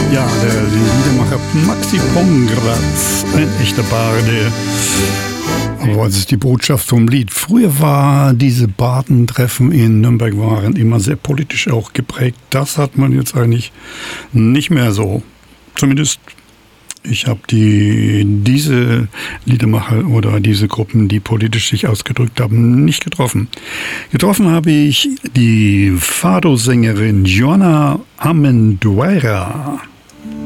Ja, der Liedermacher Maxi Pongratz, ein echter Barde. Aber was ist die Botschaft vom Lied? Früher war diese Badentreffen in Nürnberg waren immer sehr politisch auch geprägt. Das hat man jetzt eigentlich nicht mehr so. Zumindest ich habe diese Liedermacher oder diese Gruppen, die politisch sich ausgedrückt haben, nicht getroffen. Getroffen habe ich die Fado-Sängerin Joana Amendoeira.